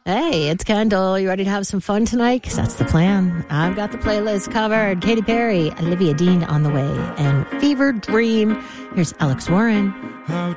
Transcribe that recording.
Hey, it's Kendall. You ready to have some fun tonight? Because that's the plan. I've got the playlist covered. Katy Perry, Olivia Dean on the way, and Fever Dream. Here's Alex Warren. How